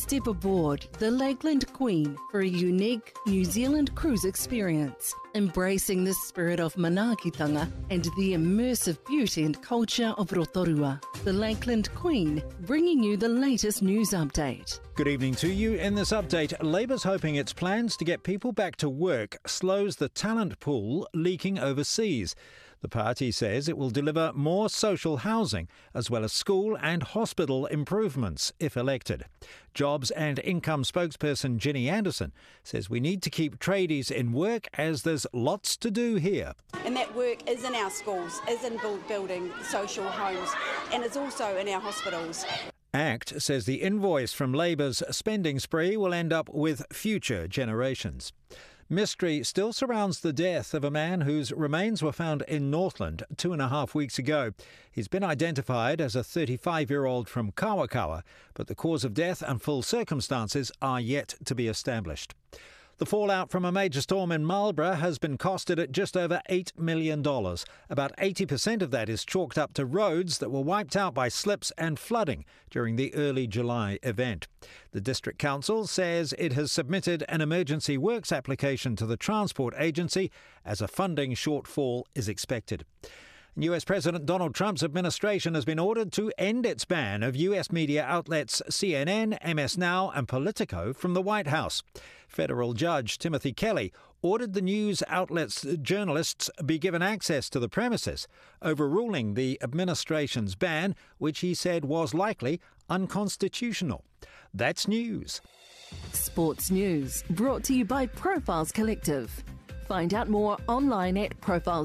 Step aboard the Lakeland Queen for a unique New Zealand cruise experience, embracing the spirit of manaakitanga and the immersive beauty and culture of Rotorua. The Lakeland Queen, bringing you the latest news update. Good evening to you. In this update, Labour's hoping its plans to get people back to work slows the talent pool leaking overseas. The party says it will deliver more social housing as well as school and hospital improvements if elected. Jobs and income spokesperson Ginny Anderson says we need to keep tradies in work as there's lots to do here. And that work is in our schools, is in building social homes, and it's also in our hospitals. ACT says the invoice from Labour's spending spree will end up with future generations. Mystery still surrounds the death of a man whose remains were found in Northland 2.5 weeks ago. He's been identified as a 35-year-old from Kawakawa, but the cause of death and full circumstances are yet to be established. The fallout from a major storm in Marlborough has been costed at just over $8 million. About 80% of that is chalked up to roads that were wiped out by slips and flooding during the early July event. The District Council says it has submitted an emergency works application to the Transport Agency as a funding shortfall is expected. US President Donald Trump's administration has been ordered to end its ban of US media outlets CNN, MS Now and Politico from the White House. Federal Judge Timothy Kelly ordered the news outlets' journalists be given access to the premises, overruling the administration's ban, which he said was likely unconstitutional. That's news. Sports news brought to you by Profiles Collective. Find out more online at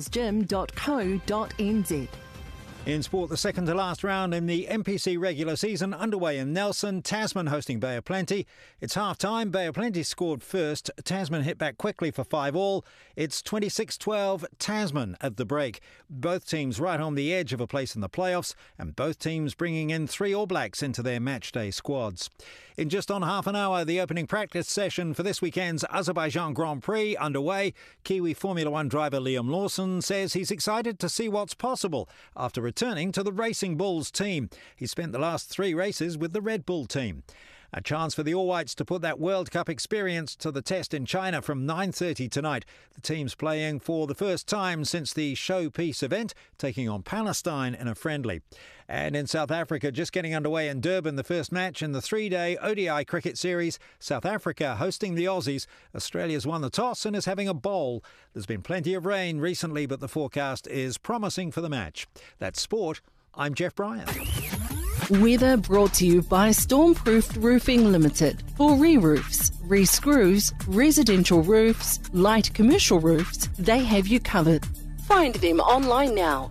profilesgym.co.nz. In sport, the second to last round in the NPC regular season underway in Nelson. Tasman hosting Bay of Plenty. It's half-time. Bay of Plenty scored first. Tasman hit back quickly for 5-all. It's 26-12 Tasman at the break. Both teams right on the edge of a place in the playoffs, and both teams bringing in 3 All Blacks into their matchday squads. In just on half an hour, the opening practice session for this weekend's Azerbaijan Grand Prix underway. Kiwi Formula One driver Liam Lawson says he's excited to see what's possible after returning to the Racing Bulls team. He spent the last 3 races with the Red Bull team. A chance for the All Whites to put that World Cup experience to the test in China from 9:30 tonight. The team's playing for the first time since the showpiece event, taking on Palestine in a friendly. And in South Africa, just getting underway in Durban, the first match in the 3-day ODI cricket series. South Africa hosting the Aussies. Australia's won the toss and is having a bowl. There's been plenty of rain recently, but the forecast is promising for the match. That's sport. I'm Jeff Bryan. Weather brought to you by Stormproofed Roofing Limited. For re-roofs, re-screws, residential roofs, light commercial roofs, they have you covered. Find them online now.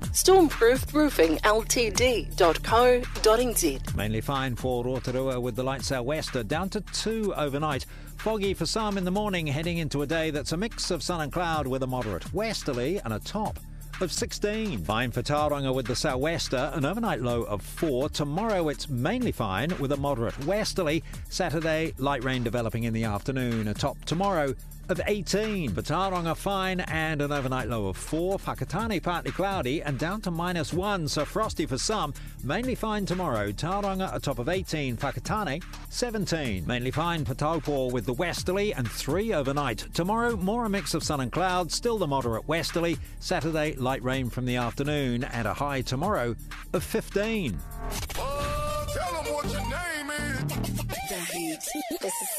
Stormproofedroofingltd.co.nz. Mainly fine for Rotorua with the light sou'wester down to 2 overnight. Foggy for some in the morning, heading into a day that's a mix of sun and cloud with a moderate westerly and a top of 16. Fine for Tauranga with the sou'wester, an overnight low of 4. Tomorrow it's mainly fine with a moderate westerly. Saturday, light rain developing in the afternoon, a top tomorrow of 18. For Tauranga, fine and an overnight low of 4. Whakatane partly cloudy and down to -1, so frosty for some. Mainly fine tomorrow. Tauranga a top of 18. Whakatane 17. Mainly fine for Taupo with the westerly and 3 overnight. Tomorrow more a mix of sun and clouds, still the moderate westerly. Saturday light rain from the afternoon and a high tomorrow of 15. Tell them what your name is. This is